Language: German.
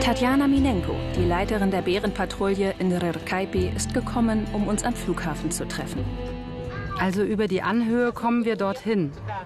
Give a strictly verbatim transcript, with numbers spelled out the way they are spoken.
Tatjana Minenko, die Leiterin der Bärenpatrouille in Rrkaipi, ist gekommen, um uns am Flughafen zu treffen. Also über die Anhöhe kommen wir dorthin.